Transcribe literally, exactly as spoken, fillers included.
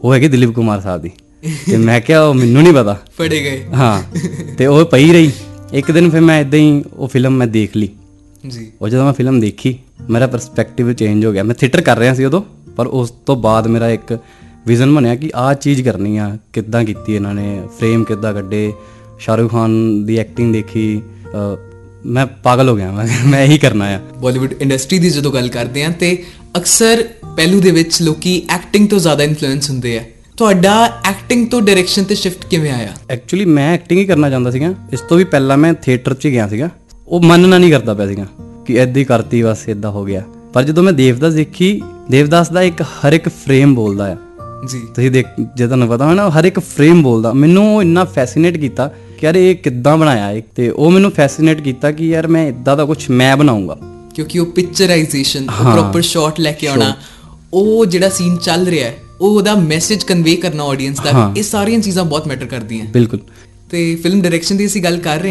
ਉਹ ਹੈਗੀ ਦਿਲੀਪ ਕੁਮਾਰ ਸਾਹਿਬ ਦੀ। ਅਤੇ ਮੈਂ ਕਿਹਾ ਉਹ ਮੈਨੂੰ ਨਹੀਂ ਪਤਾ, ਫੜੇ ਗਏ। ਹਾਂ, ਅਤੇ ਉਹ ਪਈ ਰਹੀ। ਇੱਕ ਦਿਨ ਫਿਰ ਮੈਂ ਇੱਦਾਂ ਹੀ ਉਹ ਫਿਲਮ ਮੈਂ ਦੇਖ ਲਈ ਜੀ। ਉਹ ਜਦੋਂ ਮੈਂ ਫਿਲਮ ਦੇਖੀ ਮੇਰਾ ਪਰਸਪੈਕਟਿਵ ਚੇਂਜ ਹੋ ਗਿਆ। ਮੈਂ ਥੀਏਟਰ ਕਰ ਰਿਹਾ ਸੀ ਉਦੋਂ, ਪਰ ਉਸ ਤੋਂ ਬਾਅਦ ਮੇਰਾ ਇੱਕ ਵਿਜ਼ਨ ਬਣਿਆ ਕਿ ਆਹ ਚੀਜ਼ ਕਰਨੀ ਆ। ਕਿੱਦਾਂ ਕੀਤੀ ਇਹਨਾਂ ਨੇ, ਫਰੇਮ ਕਿੱਦਾਂ ਕੱਢੇ, ਸ਼ਾਹਰੁਖ ਖਾਨ ਦੀ ਐਕਟਿੰਗ ਦੇਖੀ, ਮੈਂ ਪਾਗਲ ਹੋ ਗਿਆ। ਮੈਂ ਮੈਂ ਇਹੀ ਕਰਨਾ ਆ। ਬਾਲੀਵੁੱਡ ਇੰਡਸਟਰੀ ਦੀ ਜਦੋਂ ਗੱਲ ਕਰਦੇ ਹਾਂ ਤਾਂ ਅਕਸਰ ਪਹਿਲੂ ਦੇ ਵਿੱਚ ਲੋਕੀ ਐਕਟਿੰਗ ਤੋਂ ਜ਼ਿਆਦਾ ਇਨਫਲੂਐਂਸ ਹੁੰਦੇ ਆ। ਤੁਹਾਡਾ ਐਕਟਿੰਗ ਤੋਂ ਡਾਇਰੈਕਸ਼ਨ ਤੇ ਸ਼ਿਫਟ ਕਿਵੇਂ ਆਇਆ? ਐਕਚੁਅਲੀ ਮੈਂ ਐਕਟਿੰਗ ਹੀ ਕਰਨਾ ਚਾਹੁੰਦਾ ਸੀਗਾ। ਇਸ ਤੋਂ ਵੀ ਪਹਿਲਾਂ ਮੈਂ ਥੀਏਟਰ 'ਚ ਹੀ ਗਿਆ ਸੀਗਾ। ਉਹ ਮੰਨਣਾ ਨਹੀਂ ਕਰਦਾ ਪਿਆ ਸੀਗਾ ਕਿ ਇੱਦਾਂ ਹੀ ਕਰਤੀ, ਬਸ ਇੱਦਾਂ ਹੋ ਗਿਆ। ਪਰ ਜਦੋਂ ਮੈਂ ਦੇਵਦਾਸ ਦੇਖੀ, ਦੇਵਦਾਸ ਦਾ ਇੱਕ ਹਰ ਇੱਕ ਫਰੇਮ ਬੋਲਦਾ ਆ ਜੀ। ਤੁਸੀਂ ਦੇਖ, ਜੇ ਤੁਹਾਨੂੰ ਪਤਾ ਹੋਣਾ ਹਰ ਇੱਕ ਫਰੇਮ ਬੋਲਦਾ। ਮੈਨੂੰ ਉਹ ਇੰਨਾ ਫੈਸੀਨੇਟ ਕੀਤਾ ਕਿ ਯਾਰ ਇਹ ਕਿੱਦਾਂ ਬਣਾਇਆ ਇਹ, ਅਤੇ ਉਹ ਮੈਨੂੰ ਫੈਸੀਨੇਟ ਕੀਤਾ ਕਿ ਯਾਰ ਮੈਂ ਇੱਦਾਂ ਦਾ ਕੁਛ ਮੈਂ ਬਣਾਊਂਗਾ। ਕਿਉਂਕਿ ਉਹ ਪਿਕਚਰਾਈਜੇਸ਼ਨ, ਪ੍ਰੋਪਰ ਸ਼ਾਟ ਲੈ ਕੇ ਆਉਣਾ, ਉਹ ਜਿਹੜਾ ਸੀਨ ਚੱਲ ਰਿਹਾ ਹੈ ਉਹ ਉਹਦਾ ਮੈਸੇਜ ਕਨਵੇ ਕਰਨਾ ਆਡੀਅנס ਤੱਕ, ਇਹ ਸਾਰੀਆਂ ਚੀਜ਼ਾਂ ਬਹੁਤ ਮੈਟਰ ਕਰਦੀਆਂ। ਬਿਲਕੁਲ। ਤੇ ਫਿਲਮ ਡਾਇਰੈਕਸ਼ਨ ਦੀ ਅਸੀਂ ਗੱਲ ਕਰ ਰਹੇ